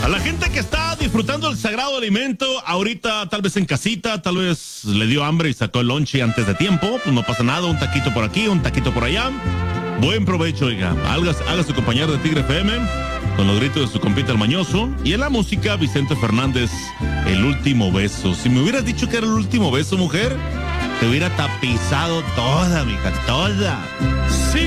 A la gente que está disfrutando el sagrado alimento, ahorita tal vez en casita, tal vez le dio hambre y sacó el lonche antes de tiempo, pues no pasa nada, un taquito por aquí, un taquito por allá. Buen provecho, oiga. Haga su compañero de Tigre FM con los gritos de su compita el mañoso. Y en la música, Vicente Fernández, El último beso. Si me hubieras dicho que era el último beso, mujer, te hubiera tapizado toda, mija, toda. Sí,